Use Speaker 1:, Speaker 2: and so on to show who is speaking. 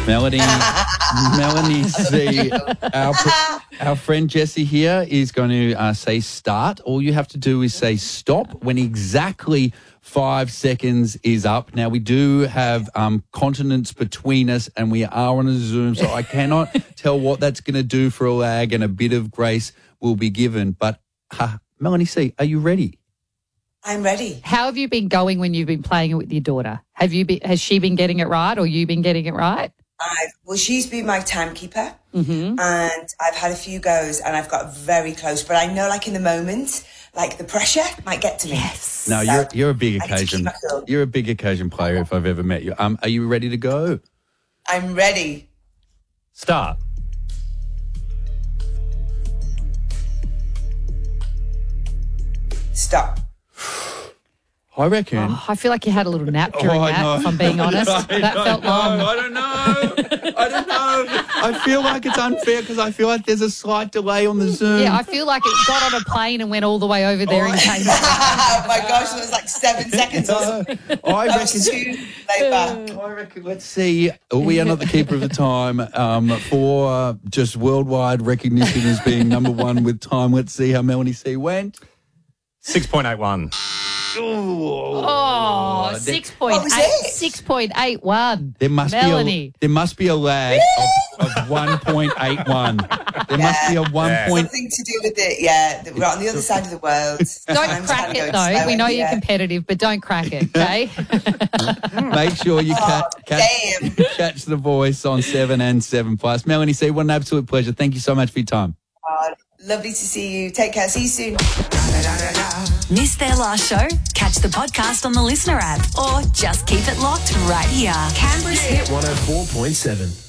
Speaker 1: Melanie C, our friend Jessie here is going to say start. All you have to do is say stop when exactly 5 seconds is up. Now, we do have continents between us and we are on a Zoom, so I cannot tell what that's going to do for a lag, and a bit of grace will be given. But Melanie C, are you ready?
Speaker 2: I'm ready.
Speaker 3: How have you been going when you've been playing it with your daughter? Has she been getting it right, or you been getting it right?
Speaker 2: Well, she's been my timekeeper, and I've had a few goes, and I've got very close. But I know, like in the moment, like the pressure might get to me.
Speaker 3: Yes.
Speaker 1: No, you're a big occasion. You're a big occasion player if I've ever met you. Are you ready to go?
Speaker 2: I'm ready.
Speaker 4: Start.
Speaker 2: Stop.
Speaker 1: I reckon.
Speaker 3: Oh, I feel like you had a little nap during that, if I'm being honest. That felt long.
Speaker 1: I don't know. I feel like it's unfair because I feel like there's a slight delay on the Zoom.
Speaker 3: Yeah, I feel like it got on a plane and went all the way over there and came back.
Speaker 2: Oh, my gosh, it was like 7 seconds. I reckon too late back.
Speaker 1: I reckon, let's see. We are not the keeper of the time for just worldwide recognition as being number one with time. Let's see how Melanie C went.
Speaker 4: 6.81.
Speaker 3: Oh, 6.81.
Speaker 1: There must be a lag of 1.81. There must be a 1.
Speaker 2: Something to do with it, yeah. We're on the other side of the world.
Speaker 3: Don't crack it, though. We know you're competitive, but don't crack it, okay?
Speaker 1: Make sure you catch the voice on 7 and 7+. Melanie C, what an absolute pleasure. Thank you so much for your time.
Speaker 2: Lovely to see you. Take care. See you soon.
Speaker 5: Missed their last show? Catch the podcast on the Listener app or just keep it locked right here. Canberra's Hit
Speaker 6: 104.7.